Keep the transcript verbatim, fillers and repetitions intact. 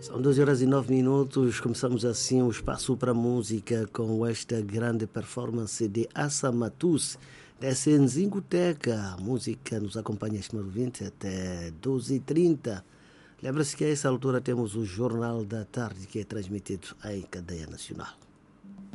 São doze horas e nove minutos. Começamos assim o espaço para música com esta grande performance de Assa Matus, dessa Nzingoteca. A música nos acompanha, estimado ouvinte, até doze e trinta. Lembra-se que a essa altura temos o Jornal da Tarde, que é transmitido em cadeia nacional.